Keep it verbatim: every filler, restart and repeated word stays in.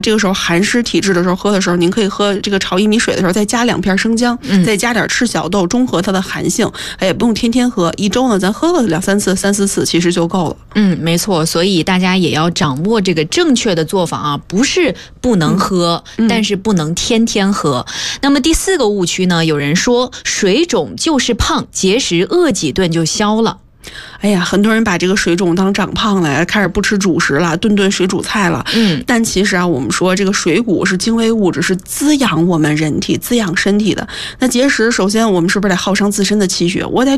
这个时候寒湿体质的时候喝的时候，您可以喝这个炒薏米水的时候再加两片生姜， 嗯、 再加点赤小豆，中和它的寒性。哎，也不用天天喝，一周呢咱喝个两三次、三四次其实就够了。 嗯，没错，所以大家也要掌握这个正确的做法啊，不是不能喝， 嗯、 但是不能天天喝。那么第四个误区呢，有人说水肿就是胖，节食饿几顿就消了。 哎呀，很多人把这个水肿当长胖了，开始不吃主食了，顿顿水煮菜了。 嗯， 但其实啊，我们说这个水谷是精微物质，是滋养我们人体、滋养身体的。那节食，首先我们是不是得耗伤自身的气血？我得